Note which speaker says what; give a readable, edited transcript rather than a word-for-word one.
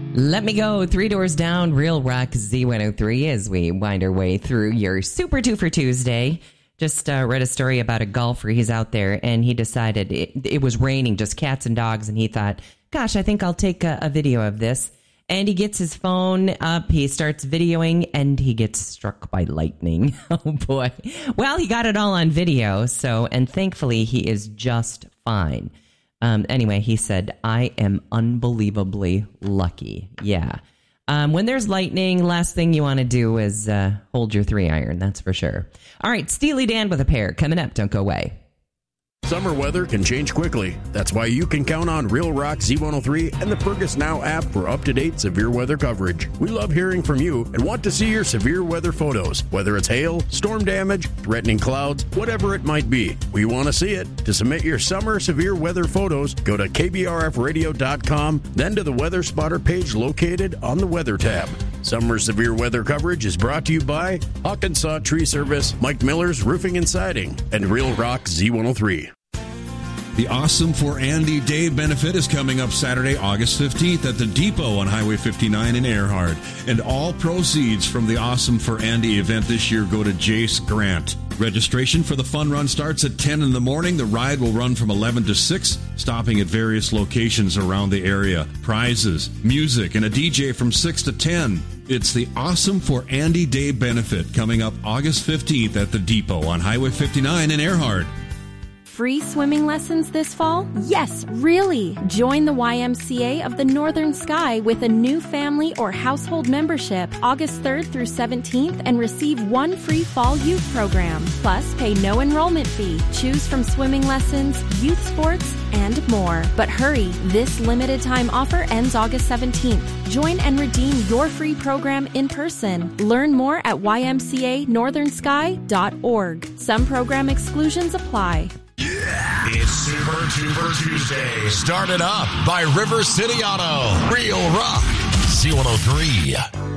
Speaker 1: Let me go. 3 doors down, Real Rock Z103 as we wind our way through your Super 2 for Tuesday. Just read a story about a golfer. He's out there and he decided it was raining, just cats and dogs. And he thought, gosh, I think I'll take a video of this. And he gets his phone up. He starts videoing and he gets struck by lightning. Oh, boy. Well, he got it all on video. And thankfully, he is just fine. Anyway, he said, I am unbelievably lucky. Yeah. When there's lightning, last thing you want to do is hold your 3-iron. That's for sure. All right. Steely Dan with a pair coming up. Don't go away.
Speaker 2: Summer weather can change quickly. That's why you can count on Real Rock Z103 and the Fergus Now app for up-to-date severe weather coverage. We love hearing from you and want to see your severe weather photos, whether it's hail, storm damage, threatening clouds, whatever it might be. We want to see it. To submit your summer severe weather photos, go to kbrfradio.com, then to the Weather Spotter page located on the Weather tab. Summer severe weather coverage is brought to you by Hawkinsaw Tree Service, Mike Miller's Roofing and Siding, and Real Rock Z103.
Speaker 3: The Awesome for Andy Day benefit is coming up Saturday, August 15th at the Depot on Highway 59 in Earhart. And all proceeds from the Awesome for Andy event this year go to Jace Grant. Registration for the fun run starts at 10 in the morning. The ride will run from 11 to 6, stopping at various locations around the area. Prizes, music, and a DJ from 6 to 10. It's the Awesome for Andy Day benefit coming up August 15th at the Depot on Highway 59 in Earhart.
Speaker 4: Free swimming lessons this fall? Yes, really! Join the YMCA of the Northern Sky with a new family or household membership August 3rd through 17th and receive 1 free fall youth program. Plus, pay no enrollment fee. Choose from swimming lessons, youth sports, and more. But hurry, this limited time offer ends August 17th. Join and redeem your free program in person. Learn more at ymcanorthernsky.org. Some program exclusions apply.
Speaker 5: It's Super Tuber Tuesday. Started up by River City Auto. Real Rock Z103.